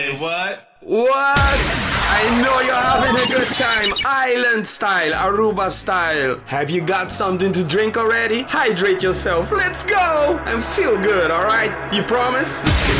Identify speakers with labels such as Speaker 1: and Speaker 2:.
Speaker 1: What?
Speaker 2: What? I know you're having a good time. Island style, Aruba style. Have you got something to drink already? Hydrate yourself. Let's go and feel good, alright? You promise?